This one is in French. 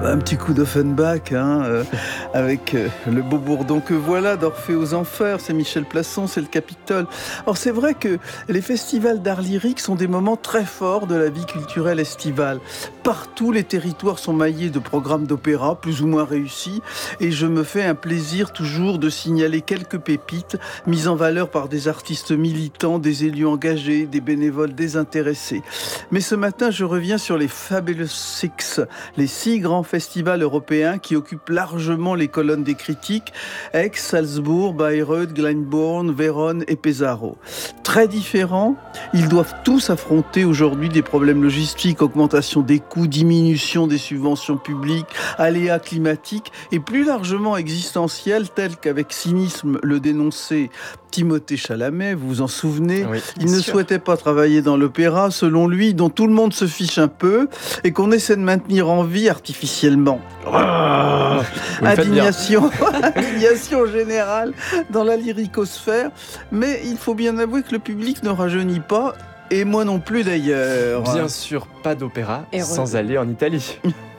Un petit coup d'Offenbach, avec le beau bourdon que voilà d'Orphée aux Enfers, c'est Michel Plasson, c'est le Capitole. Alors c'est vrai que les festivals d'art lyrique sont des moments très forts de la vie culturelle estivale. Partout, les territoires sont maillés de programmes d'opéra, plus ou moins réussis, et je me fais un plaisir toujours de signaler quelques pépites mises en valeur par des artistes militants, des élus engagés, des bénévoles désintéressés. Mais ce matin, je reviens sur les Fabulous Six, les 6 grands festivals européens qui occupent largement les colonnes des critiques: Aix, Salzbourg, Bayreuth, Glyndebourne, Vérone et Pesaro. Très différents, ils doivent tous affronter aujourd'hui des problèmes logistiques, augmentation des coûts, diminution des subventions publiques, aléas climatiques et plus largement existentiels, tels qu'avec cynisme le dénonçait Timothée Chalamet, vous vous en souvenez? Oui, Il ne souhaitait pas travailler dans l'opéra, selon lui, dont tout le monde se fiche un peu et qu'on essaie de maintenir en vie artificiellement. Indignation générale dans la lyricosphère, mais il faut bien avouer que le public ne rajeunit pas, et moi non plus d'ailleurs. Bien sûr, pas d'opéra sans aller en Italie.